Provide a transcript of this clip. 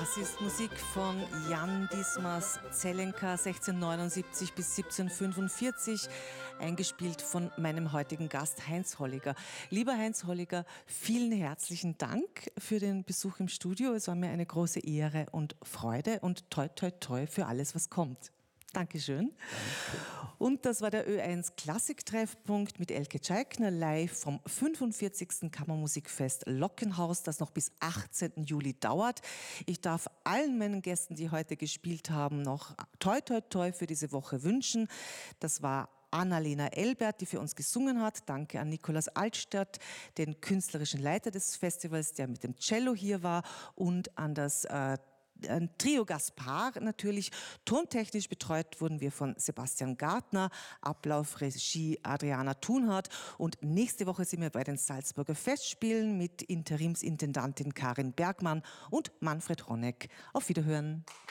Das ist Musik von Jan Dismas Zelenka 1679 bis 1745, eingespielt von meinem heutigen Gast Heinz Holliger. Lieber Heinz Holliger, vielen herzlichen Dank für den Besuch im Studio. Es war mir eine große Ehre und Freude und toi toi toi für alles, was kommt. Dankeschön. Danke. Und das war der Ö1 Klassiktreffpunkt mit Elke Tscheikner live vom 45. Kammermusikfest Lockenhaus, das noch bis 18. Juli dauert. Ich darf allen meinen Gästen, die heute gespielt haben, noch toi toi toi für diese Woche wünschen. Das war Annalena Elbert, die für uns gesungen hat. Danke an Nikolaus Altstadt, den künstlerischen Leiter des Festivals, der mit dem Cello hier war, und an das ein Trio Gaspar natürlich. Tontechnisch betreut wurden wir von Sebastian Gartner, Ablauf, Regie Adriana Thunhardt, und nächste Woche sind wir bei den Salzburger Festspielen mit Interimsintendantin Karin Bergmann und Manfred Honeck. Auf Wiederhören.